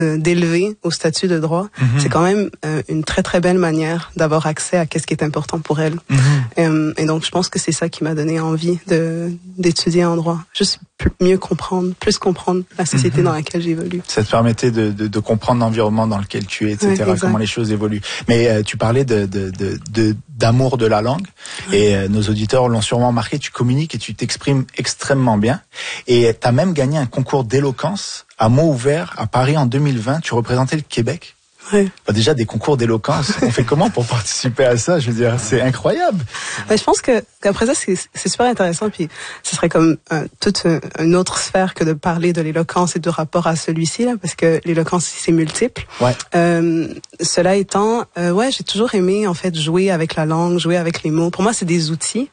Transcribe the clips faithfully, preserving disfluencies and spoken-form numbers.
d'élever au statut de droit, mm-hmm. c'est quand même euh, une très très belle manière d'avoir accès à qu'est-ce qui est important pour elle. Mm-hmm. Euh, et donc je pense que c'est ça qui m'a donné envie de d'étudier en droit. Juste plus, mieux comprendre, plus comprendre la société mm-hmm. dans laquelle j'évolue. Ça te permettait de, de, de comprendre l'environnement dans lequel tu es, et cetera. Ouais, comment les choses évoluent. Mais euh, tu parlais de, de, de, de d'amour de la langue, ouais. et euh, nos auditeurs l'ont sûrement remarqué. Tu communiques et tu t'exprimes extrêmement bien. Et tu as même gagné un concours d'éloquence à mots ouverts à Paris en deux mille vingt. Tu représentais le Québec. Ouais. Bah déjà des concours d'éloquence. On fait comment pour participer à ça? Je veux dire, c'est incroyable. Ouais, je pense que qu'après ça, c'est, c'est super intéressant. Puis ce serait comme euh, toute une autre sphère que de parler de l'éloquence et de rapport à celui-ci là, parce que l'éloquence c'est multiple. Ouais. Euh, cela étant, euh, ouais, j'ai toujours aimé en fait jouer avec la langue, jouer avec les mots. Pour moi, c'est des outils.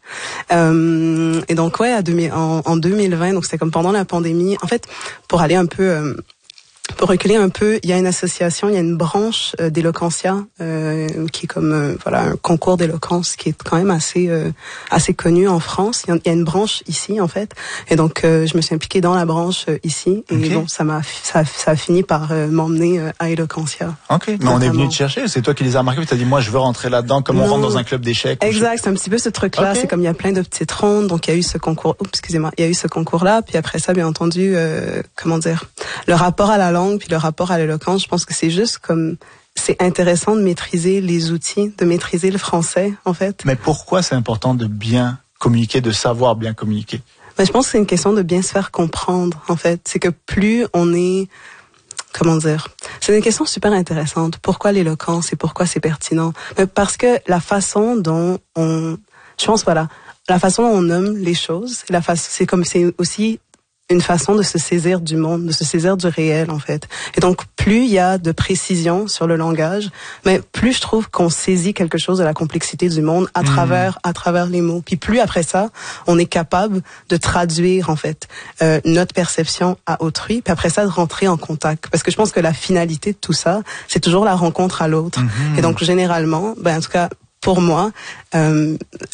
Euh, et donc ouais, à deux mille, en, en deux mille vingt, donc c'était comme pendant la pandémie. En fait, pour aller un peu euh, Pour reculer un peu, il y a une association, il y a une branche euh, d'Eloquentia euh, qui est comme euh, voilà un concours d'éloquence qui est quand même assez euh, assez connu en France. Il y, a, il y a une branche ici en fait, et donc euh, je me suis impliquée dans la branche euh, ici et okay. bon ça m'a ça, ça a fini par euh, m'emmener euh, à Eloquentia. Ok, mais notamment. On est venu te chercher. C'est toi qui les as remarqués. Tu as dit moi je veux rentrer là-dedans. Comme non. on rentre dans un club d'échecs. Exact, c'est un petit peu ce truc-là. Okay. C'est comme il y a plein de petites rondes. Donc il y a eu ce concours. Oups, excusez-moi. Il y a eu ce concours-là. Puis après ça, bien entendu, euh, comment dire, le rapport à la langue puis le rapport à l'éloquence, je pense que c'est juste comme c'est intéressant de maîtriser les outils, de maîtriser le français en fait. Mais pourquoi c'est important de bien communiquer, de savoir bien communiquer? Ben, je pense que c'est une question de bien se faire comprendre en fait. C'est que plus on est, comment dire, c'est une question super intéressante. Pourquoi l'éloquence et pourquoi c'est pertinent? Mais parce que la façon dont on, je pense voilà, la façon dont on nomme les choses, la façon, c'est comme c'est aussi une façon de se saisir du monde, de se saisir du réel, en fait. Et donc, plus il y a de précision sur le langage, mais plus je trouve qu'on saisit quelque chose de la complexité du monde à mmh. travers, à travers les mots. Puis plus après ça, on est capable de traduire, en fait, euh, notre perception à autrui, puis après ça, de rentrer en contact. Parce que je pense que la finalité de tout ça, c'est toujours la rencontre à l'autre. Mmh. Et donc, généralement, ben, en tout cas, pour moi, euh,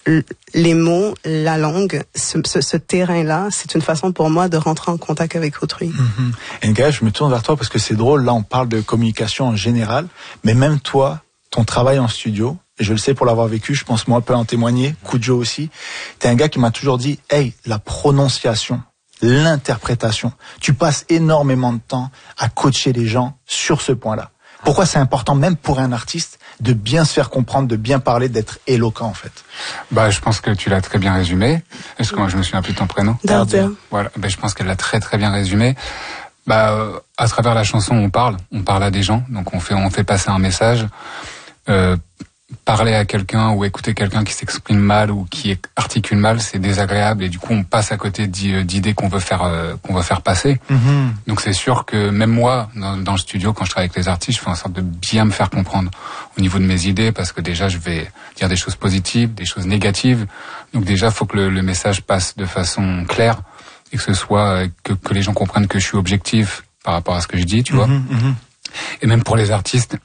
les mots, la langue, ce, ce, ce terrain-là, c'est une façon pour moi de rentrer en contact avec autrui. Mm-hmm. Nga, je me tourne vers toi parce que c'est drôle, là on parle de communication en général, mais même toi, ton travail en studio, et je le sais pour l'avoir vécu, je pense moi peut en témoigner, Kujo aussi, t'es un gars qui m'a toujours dit, hey, la prononciation, l'interprétation, tu passes énormément de temps à coacher les gens sur ce point-là. Pourquoi c'est important, même pour un artiste, de bien se faire comprendre, de bien parler, d'être éloquent, en fait? Bah, je pense que tu l'as très bien résumé. Est-ce que moi, je me souviens plus de ton prénom? Dardia. Voilà. Bah, je pense qu'elle l'a très, très bien résumé. Bah, euh, à travers la chanson, on parle. On parle à des gens. Donc, on fait, on fait passer un message. Euh, parler à quelqu'un ou écouter quelqu'un qui s'exprime mal ou qui articule mal, c'est désagréable et du coup on passe à côté d'idées qu'on veut faire euh, qu'on veut faire passer. Mm-hmm. Donc c'est sûr que même moi dans, dans le studio quand je travaille avec les artistes, je fais en sorte de bien me faire comprendre au niveau de mes idées parce que déjà je vais dire des choses positives, des choses négatives. Donc déjà faut que le, le message passe de façon claire et que ce soit que, que les gens comprennent que je suis objectif par rapport à ce que je dis, tu mm-hmm, vois. Mm-hmm. Et même pour les artistes,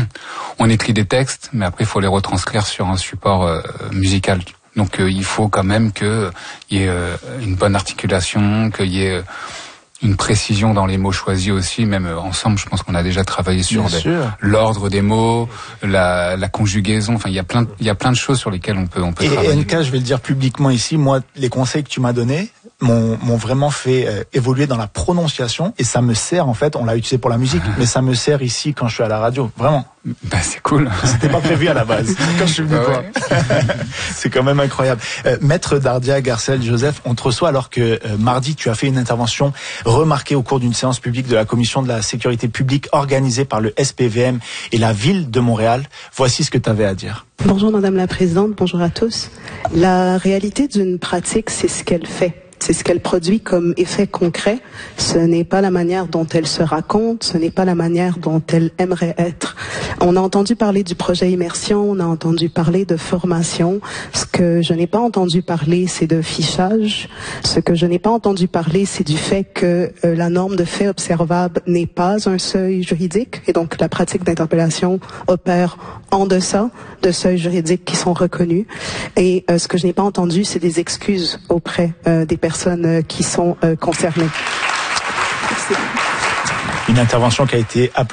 on écrit des textes, mais après il faut les retranscrire sur un support euh, musical. Donc euh, il faut quand même qu'il y ait euh, une bonne articulation, qu'il y ait euh, une précision dans les mots choisis aussi. Même euh, ensemble, je pense qu'on a déjà travaillé sur des, l'ordre des mots, la, la conjugaison. Enfin, il y a plein, il y a plein de choses sur lesquelles on peut, on peut et travailler. Et N K, je vais le dire publiquement ici. Moi, les conseils que tu m'as donnés m'ont, m'ont vraiment fait euh, évoluer dans la prononciation et ça me sert en fait. On l'a utilisé pour la musique, mais ça me sert ici quand je suis à la radio. Vraiment. Bah c'est cool. C'était pas prévu à la base quand je suis venu voir. Ah ouais. C'est quand même incroyable. Euh, Maître Dardia Garcel Joseph, on te reçoit alors que euh, mardi tu as fait une intervention remarquée au cours d'une séance publique de la Commission de la sécurité publique organisée par le S P V M et la ville de Montréal. Voici ce que tu avais à dire. Bonjour Madame la Présidente, bonjour à tous. La réalité d'une pratique, c'est ce qu'elle fait. C'est ce qu'elle produit comme effet concret. Ce n'est pas la manière dont elle se raconte, ce n'est pas la manière dont elle aimerait être. On a entendu parler du projet Immersion, on a entendu parler de formation. Ce que je n'ai pas entendu parler, c'est de fichage. Ce que je n'ai pas entendu parler, c'est du fait que euh, la norme de fait observable n'est pas un seuil juridique. Et donc, la pratique d'interpellation opère en deçà de seuils juridiques qui sont reconnus. Et euh, ce que je n'ai pas entendu, c'est des excuses auprès euh, des personnes personnes qui sont euh, concernées. Merci. une intervention qui a été